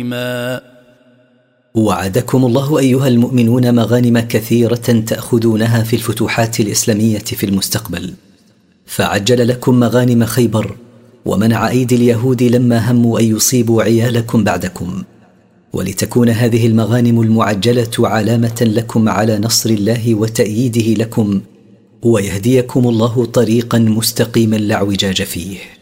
وعدكم الله أيها المؤمنون مغانم كثيرة تأخذونها في الفتوحات الإسلامية في المستقبل، فعجل لكم مغانم خيبر ومنع أيدي اليهود لما هموا أن يصيبوا عيالكم بعدكم، ولتكون هذه المغانم المعجلة علامة لكم على نصر الله وتأييده لكم، ويهديكم الله طريقا مستقيما لا اعوجاج فيه.